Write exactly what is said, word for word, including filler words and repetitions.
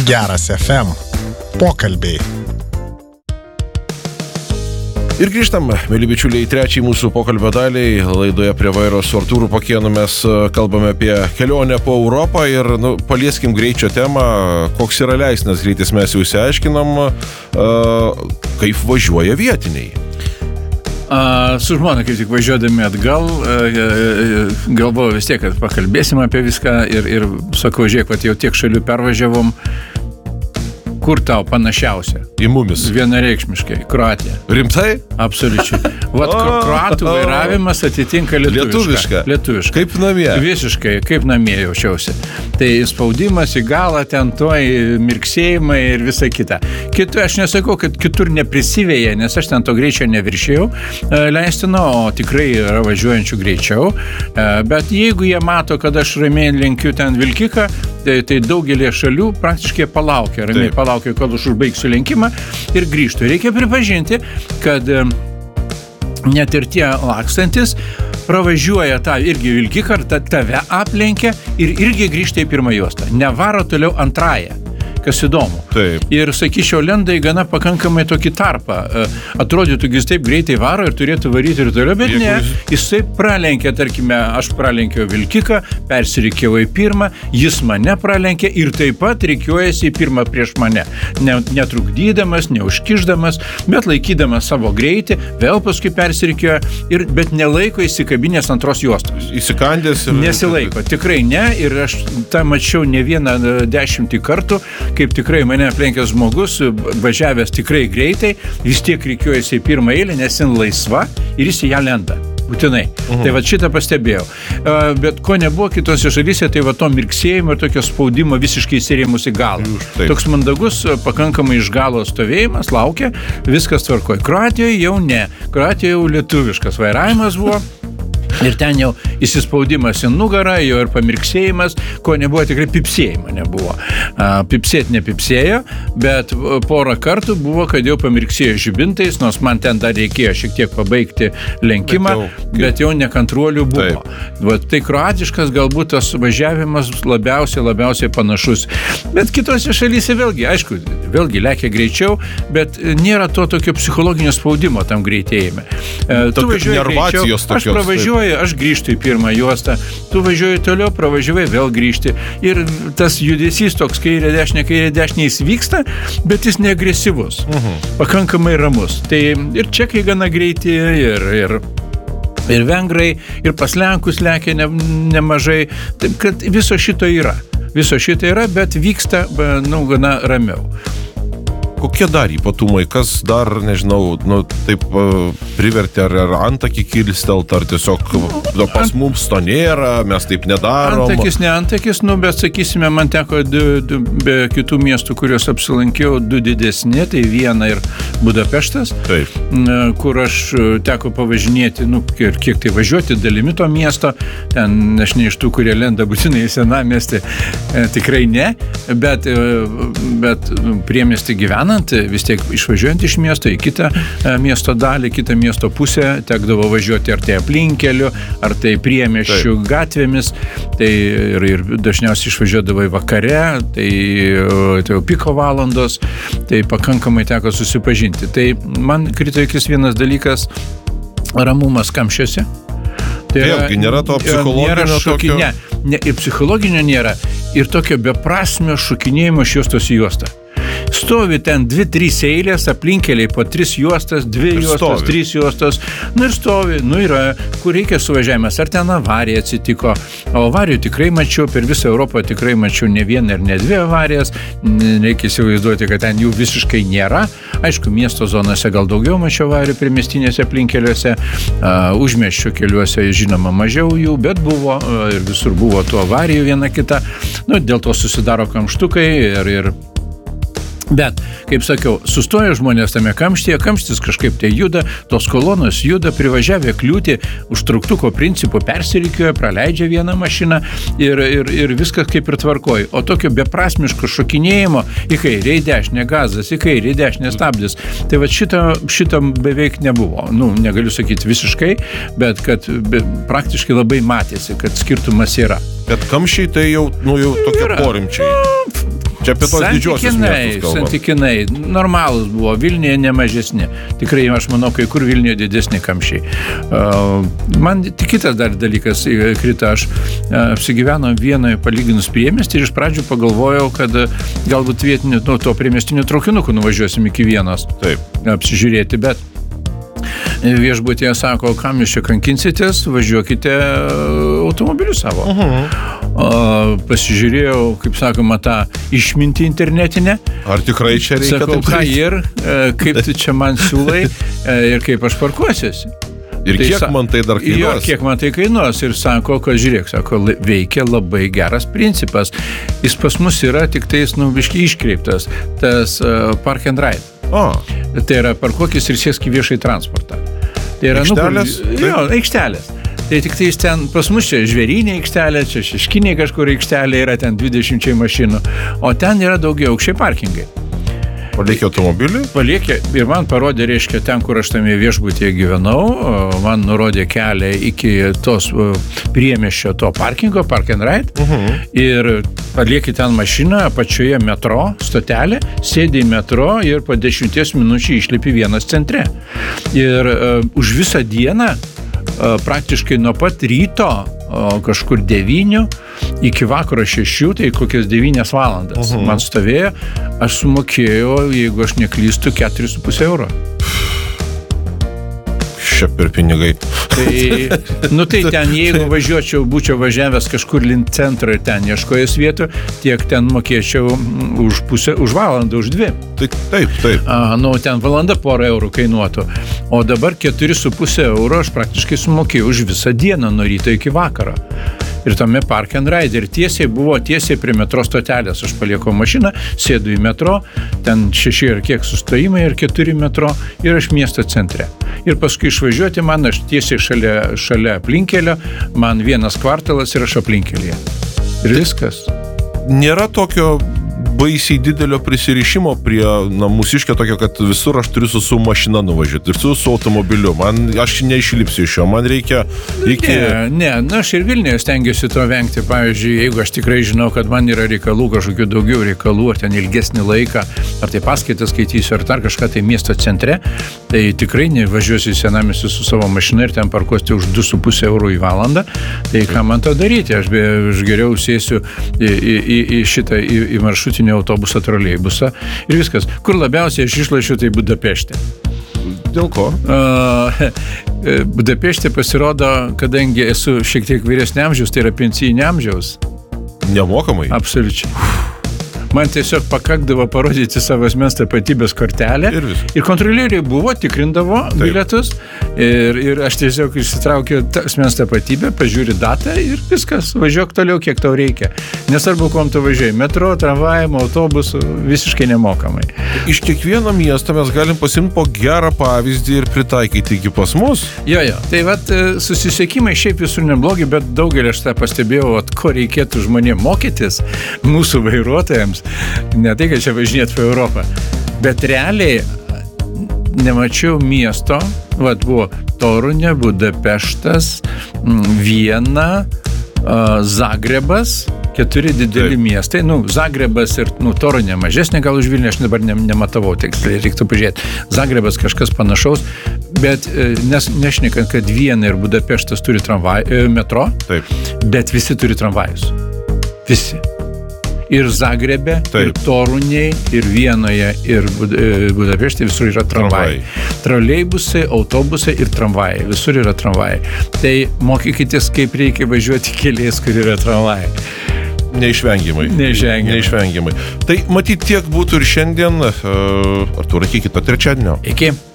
Geras F M. Pokalbiai. Ir grįžtam, mėly bičiuliai, į trečiąjį mūsų pokalbio daliai. Laidoje prie vairo su Artūru Pakėnu mes kalbame apie kelionę po Europą ir nu, palieskim greičio temą. Koks yra leisnas greitis, mes jau išsiaiškinom, uh, kaip važiuoja vietiniai. A, su žmona, kaip tik važiuodami atgal, galvoju vis tiek, kad pakalbėsim apie viską ir, ir sakau, žiūrėk, kad jau tiek šalių pervažiavom, kur tau panašiausia? Į mumis. Vienareikšmiškai. Kroatija. Rimtai? Absoliučiai. Vat kroatų vairavimas atitinka lietuvišką. Lietuvišką. Lietuvišką. Kaip namie. Visiškai, kaip namie jaučiausi. Tai spaudimas į galą, ten toj mirksėjimai ir visa kita. Kitu, aš nesakau, kad kitur neprisivėja, nes aš ten to greičio neviršėjau leistino, o tikrai yra važiuojančių greičiau. Bet jeigu jie mato, kad aš ramiai lenkiu ten vilkiką, tai, tai daugelį šalių praktiškai palaukia. Ramiai Taip. palaukia, kol aš užbaigsiu lenkimą ir grįžtų. Reikia pripažinti, kad net ir tie lakstantis pravažiuoja tą irgi vilkiką, tave aplenkia ir irgi grįžta į pirmą juostą. Nevaro toliau antrąją. Kas įdomu. Taip. Ir, sakyčiau, lenda į gana pakankamai tokį tarpą. Atrodytų, jis taip greitai varo ir turėtų varyti ir toliau, bet Jeigu ne. Jis taip pralenkė, tarkime, aš pralenkiau vilkiką, persirikiau į pirmą, jis mane pralenkė ir taip pat rikiuojasi į pirmą prieš mane. Netrukdydamas, neužkišdamas, bet laikydamas savo greitį, vėl paskui persirikioja, ir, bet nelaiko įsikabinės antros juostos. Įsikandęs ir... Nesilaiko, tikrai ne, ir aš tą mačiau ne vieną dešimtį kartų, kaip tikrai mane aplenkęs žmogus, važiavęs tikrai greitai, vis tiek rikiuojasi į pirmą eilę, nes jin laisva ir jis į ją lenda. Būtinai. Uh-huh. Tai va šitą pastebėjau. Uh, bet ko nebuvo kitose šalyse, tai va to mirksėjimo ir tokio spaudimo visiškai įsirėmus į galą. Taip. Toks mandagus, pakankamai iš galo stovėjimas, laukia, viskas tvarkoja. Kroatijoje jau ne. Kroatijoje jau lietuviškas vairavimas buvo. Ir ten jau įsispaudimas į nugarą, jau ir pamirksėjimas, ko nebuvo, tikrai pipsėjimo nebuvo. Pipsėt nepipsėjo, bet porą kartų buvo, kad jau pamirksėjo žibintais, nors man ten dar reikėjo šiek tiek pabaigti lenkimą, bet jau, bet jau nekantruolių buvo. Va, tai kroatiškas galbūt tas važiavimas labiausiai, labiausiai panašus. Bet kitose šalyse vėlgi, aišku, vėlgi lekia greičiau, bet nėra to tokio psichologinio spaudimo tam greitėjime. Tu važiuoji greičiau, aš pravažiuoju, aš grįžtu į pirmą juostą, tu važiuoji toliau, pravažiuoji, vėl grįžti. Ir tas judesys toks kairė dešinė, kairė dešinė jis vyksta, bet jis neagresyvus, uh-huh. pakankamai ramus. Tai ir čekai gana greiti, ir, ir, ir vengrai, ir pas lenkus lekia ne, nemažai. Taip, kad viso šito yra. Viso šito yra, bet vyksta, nu, gana ramiau. Kokie dar ypatumai, kas dar, nežinau, nu, taip uh, privertė ar, ar antakį kilstelt, ar tiesiog nu, pas mums to nėra, mes taip nedarom. Antakis, ne antakis, nu, bet sakysime, man teko du, du, be kitų miestų, kuriuos apsilankiau, du didesni, tai Viena ir Budapeštas, taip. Kur aš teko pavažinėti, nu, ir kiek tai važiuoti dalimi to miesto, ten aš ne iš tų, kurie lenda būtinai į senamiestį, e, tikrai ne, bet, e, bet priemiestį gyvena. Vis tiek išvažiuojant iš miesto į kitą miesto dalį, kitą miesto pusę, tekdavo važiuoti ar tai aplinkeliu, ar tai priemiesčių gatvėmis, tai ir, ir dažniausiai išvažiuodavo į vakare, tai, tai jau piko valandos, tai pakankamai teko susipažinti. Tai man krito akis vienas dalykas, ramumas kamščiuose. Tai vėlgi, nėra to psichologinio nėra šoki, tokio... Ne, ne, ir psichologinio nėra, ir tokio beprasmio šokinėjimo iš juostos į juostą. Stovi ten dvi, trys eilės, aplinkeliai po tris juostas, dvi ir juostas, stovi. Trys juostas, nu ir stovi, nu yra, kur reikia suvažiavimas, ar ten avarija atsitiko, o avarijų tikrai mačiau, per visą Europą tikrai mačiau ne vieną ir ne dvi avarijas, reikia įsivaizduoti, kad ten jų visiškai nėra, aišku, miesto zonose gal daugiau mačiau avarijų priemiestinėse aplinkeliuose, uh, užmiesčio keliuose žinoma mažiau jų, bet buvo uh, ir visur buvo tų avarijų viena kita, nu dėl to susidaro kamštukai ir, ir Bet, kaip sakiau, sustoja žmonės tame kamštyje, kamštis kažkaip tai juda, tos kolonos juda, privažiavę kliūtį, užtruktuko principu persirikioja, praleidžia vieną mašiną ir, ir, ir viskas kaip ir tvarkoja. O tokio beprasmiško šokinėjimo į kairę, į dešinę gazas, į kairę, į dešinę stabdis, tai va šito, šito beveik nebuvo. Nu, negaliu sakyti visiškai, bet kad be, praktiškai labai matėsi, kad skirtumas yra. Bet kamščiai tai jau, nu, jau tokie porimčiai. Čia apie tos didžiosius miestus kalbam. Santykinai, normalūs buvo, Vilniuje nemažesni. Tikrai, aš manau, kai kur Vilniuje didesni kamščiai. Uh, man tik kitas dar dalykas krita, aš uh, apsigyvenom vienoje palyginus priemiestį ir iš pradžių pagalvojau, kad uh, galbūt vietinių, nu, to priemiestinių traukinukų nuvažiuosim iki Vienos. Taip. Apsižiūrėti, bet viešbutyje sako, kam jūs čia kankinsitės, važiuokite automobiliu savo. Uh-huh. O, pasižiūrėjau, kaip sakoma, tą išmintį internetinę. Ar tikrai čia reikia? Sakau, ką ir, kaip tu čia man siūlai ir kaip aš parkuosiuosi. Ir tai kiek sa- man tai dar kainuos? Jo, kiek man tai kainuos. Ir sako, kad žiūrėk, sako, veikia labai geras principas. Jis pas mus yra tik tais, nu, biškai iškreiptas. Tas uh, park and ride. O. Tai yra parkuokis ir sėsk į viešai transportą. Tai yra, aikštelės? Nu, jo, aikštelės. Tai tik tai ten pas mus čia žvėrynė aikštelė, čia šeškinė kažkur aikštelė, yra ten dvidešimt mašinų, o ten yra daugiau aukščiai parkingai. Paliekė automobilį? Paliekė ir man parodė, reiškia, ten, kur aš tame viešbutyje gyvenau, man nurodė kelią iki tos priemiesčio to parkingo, park and ride, uh-huh. Ir paliekė ten mašiną, apačioje metro stotelė, sėdė į metro ir po dešimties minučių išlipi Vienos centre. Ir uh, už visą dieną, uh, praktiškai nuo pat ryto, uh, kažkur devynių, iki vakaro šešių, tai kokias devynias valandas. Uh-huh. Man stovėjo, aš sumokėjau, jeigu aš neklystu, keturis su pusė euro. Čia per pinigai. Tai, nu tai ten, jeigu važiuočiau, būčiau važiavęs kažkur link centro ir ten ieškojęs vietų, tiek ten mokėčiau už pusę, už valandą, už dvi. Tai taip, taip. A, nu, ten valanda porą eurų kainuotų. O dabar keturi su pusė euro aš praktiškai sumokėjau už visą dieną, nuo ryto iki vakaro. Ir tame park and ride. Ir tiesiai buvo tiesiai prie metro stotelės. Aš palieku mašiną, sėdu į metro, ten šeši ir kiek sustojimai ir keturi metro ir aš miesto centre. Ir paskui išvažiuoti man, aš tiesiai šalia, šalia aplinkelio, man vienas kvartalas ir aš aplinkelėje. Ir viskas. Nėra tokio baisiai didelio prisirišimo prie na, mūsiškio tokio, kad visur aš turiu su, su mašina nuvažiuoti, ir su, su automobiliu. Man, aš neišlipsiu iš jo, man reikia iki... Ne, ne, na, aš ir Vilniuje stengiuosi to vengti. Pavyzdžiui, jeigu aš tikrai žinau, kad man yra reikalų, kažkokių daugiau reikalų, ar ten ilgesnį laiką, ar tai paskaitas skaitysiu, ar dar kažką tai miesto centre, tai tikrai nevažiuosiu į senamiestį su savo mašina ir ten parkuosti už du su pusė eurų į valandą. Tai ką man to daryti? Aš, be, aš geriau sėsiu į, į, į šitą, į, į maršrutinį autobusą, troleibusą ir viskas. Kur labiausiai aš išlaišiu, tai Budapešte. Dėl ko? Uh, Budapešte pasirodo, kadangi esu šiek tiek vyresnio amžiaus, tai yra pensijinio amžiaus. Nemokamai? Absoliučiai. Man tiesiog pakakdavo parodyti savo asmens tapatybės kortelę ir, ir kontrolieriai buvo, tikrindavo Taip. bilietus ir, ir aš tiesiog išsitraukiau asmens tapatybę, pažiūri datą ir viskas, važiuok toliau, kiek tau reikia. Nesvarbu, kuom tu važiuoji, metro, tramvajimo, autobusu, visiškai nemokamai. Iš kiekvieno miesto mes galim pasimti po gerą pavyzdį ir pritaikyti iki pas mus. Jo, jo, tai vat susisiekimai šiaip visur neblogi, bet daugelį aš tą pastebėjau, vat, ko reikėtų žmonėm mokytis, mūsų vairuotojams. Ne tai, kad čia važinėt po Europą, bet realiai nemačiau miesto, vat buvo Torunė, Budapeštas, Viena, Zagrebas, keturi dideli Taip. miestai, nu, Zagrebas ir, nu, Torunė mažesnė, gal už Vilnių, aš dabar ne, nematavau, tiksliai reiktų pažiūrėti. Zagrebas kažkas panašaus, bet nes, nešnekant, kad Viena ir Budapeštas turi tramvaj, metro, Taip. bet visi turi tramvajus. Visi. Ir Zagrebe, Taip. ir Torunėje, ir Vienoje, ir Budapešte visur yra tramvajai. Troleibusai, autobusai ir tramvajai. Visur yra tramvajai. Tai mokykitės, kaip reikia važiuoti keliais, kur yra tramvajai. Neišvengiamai. Neišvengiamai. Neišvengiamai. Tai matyt tiek būtų ir šiandien. Artūrai, iki kito trečiadienio. Iki.